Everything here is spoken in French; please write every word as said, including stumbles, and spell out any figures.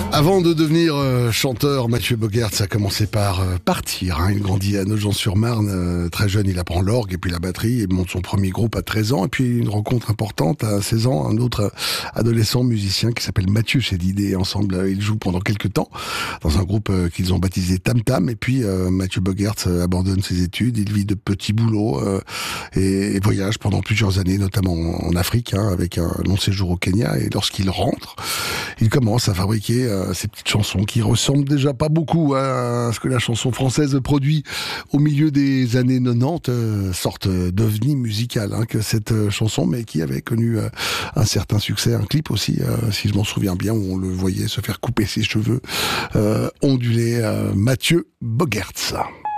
Avant de devenir euh, chanteur, Mathieu Bogaerts a commencé par euh, partir. Hein. Il grandit à Nogent-sur-Marne. Euh, très jeune, il apprend l'orgue et puis la batterie. Il monte son premier groupe à treize ans. Et puis une rencontre importante à seize ans. Un autre euh, adolescent musicien qui s'appelle Mathieu Chédid. Et ensemble, euh, ils jouent pendant quelques temps dans un groupe euh, qu'ils ont baptisé Tam Tam. Et puis euh, Mathieu Bogaerts euh, abandonne ses études. Il vit de petits boulots euh, et, et voyage pendant plusieurs années, notamment en, en Afrique, hein, avec un long séjour au Kenya. Et lorsqu'il rentre, il commence à fabriquer euh, ces petites chansons qui ressemblent déjà pas beaucoup hein, à ce que la chanson française produit au milieu des années quatre-vingt-dix, euh, sorte d'ovni musical hein, que cette euh, chanson, mais qui avait connu euh, un certain succès, un clip aussi, euh, si je m'en souviens bien, où on le voyait se faire couper ses cheveux euh, ondulés. Euh, Mathieu Bogaerts.